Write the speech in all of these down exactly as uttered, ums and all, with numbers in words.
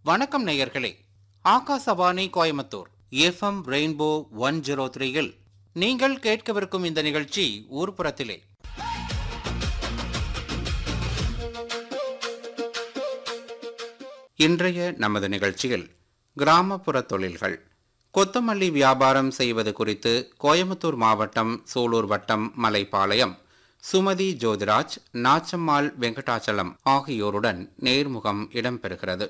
வணக்கம் நேயர்களே. Akashvani Coimbatore FM rainbow one zero த்ரீயில் நீங்கள் கேட்கவிருக்கும் இந்த நிகழ்ச்சி ஊர்ப்புறத்திலே. இன்றைய நமது நிகழ்ச்சியில் கிராமப்புற தொழில்கள், கொத்தமல்லி வியாபாரம் செய்வது குறித்து கோயம்புத்தூர் மாவட்டம் சூலூர் வட்டம் மலைப்பாளையம் சுமதி ஜோதிராஜ், நாச்சம்மாள் வெங்கடாச்சலம் ஆகியோருடன் நேர்முகம் இடம்பெறுகிறது.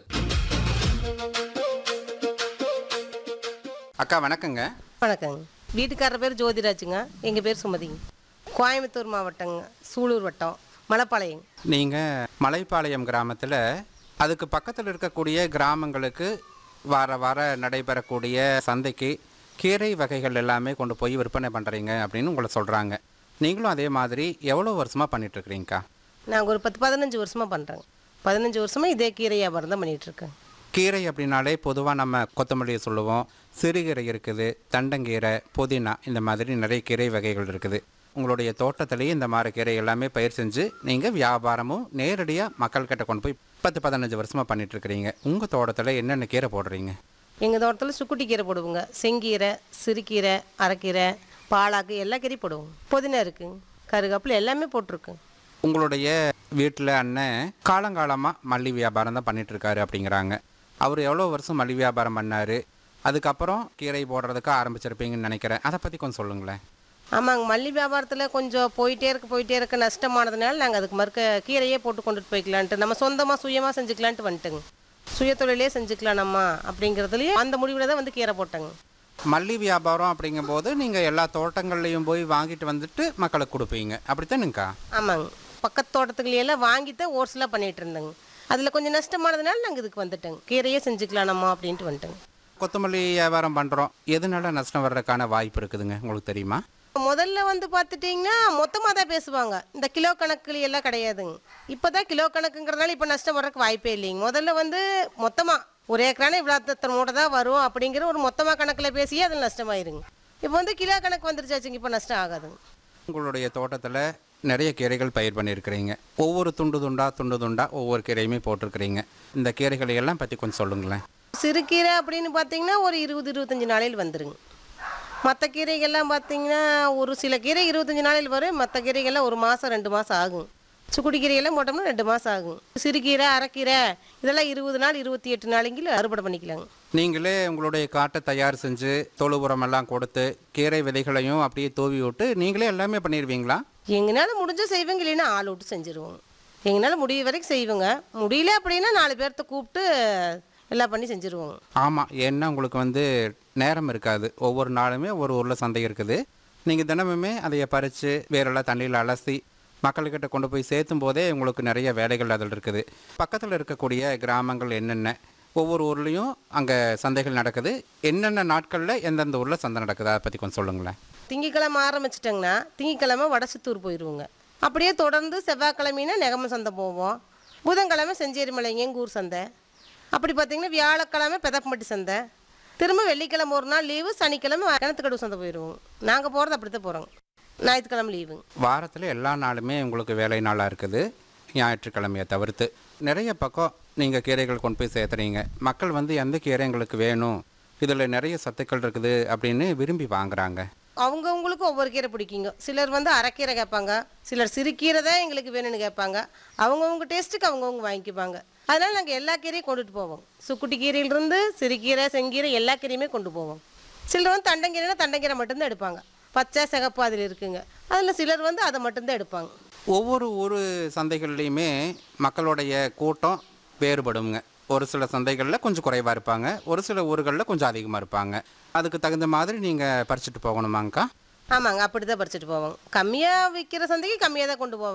அக்கா வணக்கங்க. வணக்கங்க. வீட்டுக்காரர் பேர் ஜோதிராஜுங்க, எங்கள் பேர் சுமதிங்க. கோயம்புத்தூர் மாவட்டங்க, சூலூர் வட்டம் மலைப்பாளையம். நீங்கள் மலைப்பாளையம் கிராமத்தில் அதுக்கு பக்கத்தில் இருக்கக்கூடிய கிராமங்களுக்கு வார வார நடைபெறக்கூடிய சந்தைக்கு கீரை வகைகள் எல்லாமே கொண்டு போய் விற்பனை பண்ணுறீங்க அப்படின்னு உங்களை சொல்கிறாங்க. நீங்களும் அதே மாதிரி எவ்வளோ வருஷமாக பண்ணிகிட்ருக்குறீங்கக்கா? நாங்கள் ஒரு பத்து பதினஞ்சு வருஷமாக பண்ணுறேங்க. பதினஞ்சு வருஷமாக இதே கீரை வியாபாரம் தான் பண்ணிகிட்ருக்கேன். கீரை அப்படின்னாலே பொதுவாக நம்ம கொத்தமல்லியை சொல்லுவோம், சிறுகீரை இருக்குது, தண்டங்கீரை, புதினா, இந்த மாதிரி நிறைய கீரை வகைகள் இருக்குது. உங்களுடைய தோட்டத்திலேயே இந்த மாதிரி கீரை எல்லாமே பயிர் செஞ்சு நீங்கள் வியாபாரமும் நேரடியாக மக்கள்கிட்ட கொண்டு போய் பத்து பதினஞ்சு வருஷமாக பண்ணிகிட்ருக்கிறீங்க. உங்கள் தோட்டத்தில் என்னென்ன கீரை போடுறீங்க? எங்கள் தோட்டத்தில் சுக்குட்டி கீரை போடுவோங்க, செங்கீரை, சிறுகீரை, அரைக்கீரை, பாலாக்கு, எல்லா கீரையும் போடுவோம். புதினா இருக்குங்க, கருகாப்பில் எல்லாமே போட்டிருக்குங்க. உங்களுடைய வீட்டில் அண்ணன் காலங்காலமாக மல்லி வியாபாரம் தான் பண்ணிகிட்ருக்காரு அப்படிங்கிறாங்க. அவர் எவ்வளோ வருஷம் மல்லி வியாபாரம் பண்ணார்? அதுக்கப்புறம் கீரை போடுறதுக்கு ஆரம்பிச்சிருப்பீங்கன்னு நினைக்கிறேன். அதை பற்றி கொஞ்சம் சொல்லுங்களேன். ஆமாங்க, மல்லி வியாபாரத்தில் கொஞ்சம் போயிட்டே இருக்க போயிட்டே இருக்க நஷ்டமானதுனால நாங்கள் அதுக்கு மறுக்க கீரையே போட்டு கொண்டுட்டு போய்க்கலான்ட்டு, நம்ம சொந்தமாக சுயமாக செஞ்சுக்கலான்ட்டு வந்துட்டுங்க. சுய தொழிலே செஞ்சுக்கலாம் நம்ம அப்படிங்கிறதுலையே அந்த முடிவில் தான் வந்து கீரை போட்டேங்க. மல்லி வியாபாரம் அப்படிங்கும்போது நீங்கள் எல்லா தோட்டங்கள்லையும் போய் வாங்கிட்டு வந்துட்டு மக்களுக்கு கொடுப்பீங்க, அப்படித்தானுங்கக்கா? ஆமாங்க, பக்கத்து தோட்டத்துக்குள்ளேயெல்லாம் வாங்கித்தான் ஓர்ஸ்லாக பண்ணிகிட்டு இருந்தேங்க. அதில் கொஞ்சம் நஷ்டமானதுனால நாங்கள் இதுக்கு வந்துட்டோங்க, கீரையே செஞ்சுக்கலாம் நம்ம அப்படின்ட்டு வந்துட்டோங்க. கொத்தமல்லி வியாபாரம் பண்ணுறோம், எதனால நஷ்டம் வர்றதுக்கான வாய்ப்பு இருக்குதுங்க உங்களுக்கு தெரியுமா? முதல்ல வந்து பார்த்துட்டிங்கன்னா மொத்தமாக தான் பேசுவாங்க, இந்த கிலோ கணக்குல எல்லாம் கிடையாதுங்க. இப்போ தான் கிலோ கணக்குங்கிறதுனால இப்போ நஷ்டம் வர்றதுக்கு வாய்ப்பே இல்லைங்க. முதல்ல வந்து மொத்தமாக ஒரு ஏக்கரான இவ்வளோ தத்தனை மூட்டை தான் வரும் அப்படிங்கிற ஒரு மொத்தமாக கணக்கில் பேசியே அதில் நஷ்டமாயிருங்க. இப்போ வந்து கிலோ கணக்கு வந்துருச்சாச்சுங்க, இப்போ நஷ்டம் ஆகாதுங்க. உங்களுடைய தோட்டத்தில் நிறைய கீரைகள் பயிர் பண்ணியிருக்கிறீங்க. ஒவ்வொரு துண்டு துண்டா துண்டு துண்டா ஒவ்வொரு கீரையுமே போட்டிருக்கிறீங்க. இந்த கீரைகளை எல்லாம் பற்றி கொஞ்சம் சொல்லுங்களேன். சிறுகீரை அப்படின்னு பார்த்தீங்கன்னா ஒரு இருபது இருபத்தஞ்சி நாளையில் வந்துருங்க. மற்ற கீரைகள்லாம் பார்த்தீங்கன்னா ஒரு சில கீரை இருபத்தஞ்சி நாளையில் வரும், மற்ற கீரைகள்லாம் ஒரு மாதம் ரெண்டு மாதம் ஆகும். சுக்குடி கீரையெல்லாம் போட்டோம்னா ரெண்டு மாதம் ஆகும். சிறுகீரை, அரைக்கீரை இதெல்லாம் இருபது நாள் இருபத்தி எட்டு நாளைக்கு அறுவடை பண்ணிக்கலாங்க. நீங்களே உங்களுடைய காட்டை தயார் செஞ்சு தொழு உரமெல்லாம் கொடுத்து கீரை விதைகளையும் அப்படியே தூவி விட்டு நீங்களே எல்லாமே பண்ணிடுவீங்களா? எங்களால் முடிஞ்ச செய்வோங்க, இல்லைன்னா ஆள் விட்டு செஞ்சுருவோங்க. எங்களால் முடிய வரைக்கும் செய்வோங்க, முடியல அப்படின்னா நாலு பேர்த்த கூப்பிட்டு எல்லாம் பண்ணி செஞ்சுருவோங்க. ஆமாம், ஏன்னா உங்களுக்கு வந்து நேரம் இருக்காது. ஒவ்வொரு நாளுமே ஒரு ஊரில் சந்தை இருக்குது. நீங்கள் தினமுமே அதைய பறித்து வேறெல்லாம் தண்ணியில் அலசி மக்கள்கிட்ட கொண்டு போய் சேர்த்தும் போதே உங்களுக்கு நிறைய வேலைகள் அதில் இருக்குது. பக்கத்தில் இருக்கக்கூடிய கிராமங்கள் என்னென்ன, ஒவ்வொரு ஊர்லேயும் அங்கே சந்தைகள் நடக்குது, என்னென்ன நாட்களில் எந்தெந்த ஊரில் சந்தை நடக்குது, அதை பற்றி கொஞ்சம் சொல்லுங்களேன். திங்கக்கிழமை ஆரம்பிச்சிட்டோங்கன்னா திங்கக்கிழமை வடசித்தூர் போயிடுவோங்க. அப்படியே தொடர்ந்து செவ்வாய்க்கிழமைனா நெகம சந்தை போவோம், புதன்கிழமை செஞ்சேரிமலைங்க எங்கள் ஊர் சந்தை. அப்படி பார்த்திங்கன்னா வியாழக்கிழமை பெதப்பம்பட்டி சந்தை, திரும்ப வெள்ளிக்கிழமை ஒரு நாள் லீவு, சனிக்கிழமை கிணத்துக்கடவு சந்தை போயிடுவோம். நாங்கள் போகிறது அப்படி தான் போகிறோங்க, ஞாயிற்றுக்கிழமை லீவுங்க. வாரத்தில் எல்லா நாளுமே உங்களுக்கு வேலை நாளாக இருக்குது, ஞாயிற்றுக்கிழமையை தவிர்த்து. நிறைய பக்கம் நீங்கள் கீரைகள் கொண்டு போய் சேர்த்துறீங்க. மக்கள் வந்து எந்த கீரை எங்களுக்கு வேணும், இதில் நிறைய சத்துக்கள் இருக்குது அப்படின்னு விரும்பி வாங்குறாங்க. அவங்கவுங்களுக்கு ஒவ்வொரு கீரை பிடிக்குங்க. சிலர் வந்து அரைக்கீரை கேட்பாங்க, சிலர் சிறுகீரை தான் எங்களுக்கு வேணும்னு கேட்பாங்க. அவங்கவுங்க டேஸ்ட்டுக்கு அவங்கவுங்க வாங்கிக்குவாங்க. அதனால் நாங்கள் எல்லா கீரையும் கொண்டுட்டு போவோம். சுக்குட்டி கீரையிலிருந்து சிறுகீரை, செங்கீரை எல்லா கீரையுமே கொண்டு போவோம். சிலர் வந்து தண்டங்கீரைனா தண்டங்கீரை மட்டும்தான் எடுப்பாங்க, பச்சை சிகப்பு அதில் இருக்குங்க. அதில் சிலர் வந்து அதை மட்டும்தான் எடுப்பாங்க. ஒவ்வொரு ஊர் சந்தைகள்லேயுமே மக்களுடைய கூட்டம் வேறுபடுங்க. ஒரு சில சந்தைகளில் கொஞ்சம் குறைவாக இருப்பாங்க, ஒரு சில ஊர்களில் கொஞ்சம் அதிகமாக இருப்பாங்க. அதுக்கு தகுந்த மாதிரி நீங்கள் பறிச்சுட்டு போகணுமாங்க்கா? ஆமாங்க, அப்படி தான் பறிச்சுட்டு போவோம். கம்மியாக விற்கிற சந்தைக்கு கம்மியாக தான் கொண்டு போவோம்.